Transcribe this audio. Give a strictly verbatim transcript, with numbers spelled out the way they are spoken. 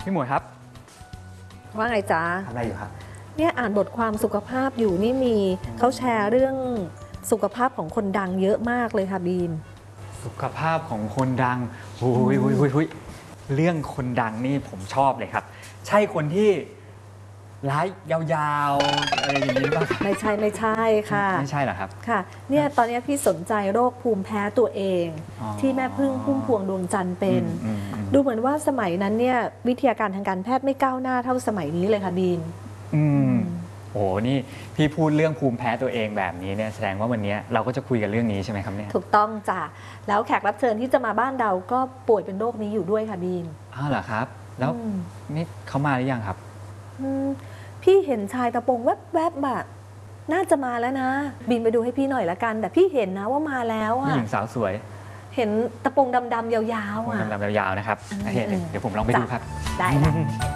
พี่หมวยครับว่าไงจ๊ะทำอะไรอยู่ครับเนี่ยอ่านบทความสุขภาพอยู่นี่มีเขาแชร์เรื่องสุขภาพของคนดังเยอะมากเลยค่ะบีมสุขภาพของคนดังหุยหุยหุยหุยเรื่องคนดังนี่ผมชอบเลยครับใช่คนที่ไลฟ์ยาวๆอะไรอย่างนี้ป่ะไม่ใช่ไม่ใช่ค่ะไม่ใช่เหรอครับค่ะเนี่ยตอนนี้พี่สนใจโรคภูมิแพ้ตัวเองที่แม่พึ่งพุ่มพวงดวงจันทร์เป็นดูเหมือนว่าสมัยนั้นเนี่ยวิทยาการทางการแพทย์ไม่ก้าวหน้าเท่าสมัยนี้เลยค่ะบีมอืมโอ้นี่พี่พูดเรื่องภูมิแพ้ตัวเองแบบนี้เนี่ยแสดงว่าวันนี้เราก็จะคุยกันเรื่องนี้ใช่ไหมครับเนี่ยถูกต้องจ้ะแล้วแขกรับเชิญที่จะมาบ้านเราก็ป่วยเป็นโรคนี้อยู่ด้วยค่ะบีมอ้าวเหรอครับแล้วนี่เขามาหรือยังครับพี่เห็นชายตะโปงแวบๆแบบน่าจะมาแล้วนะบินไปดูให้พี่หน่อยละกันแต่พี่เห็นนะว่ามาแล้วอะผู้หญิงสาวสวยเห็นตะโปงดำๆยาวๆอ่ะดำๆยาวๆนะครับเดี๋ยวผมลองไปดูครับได้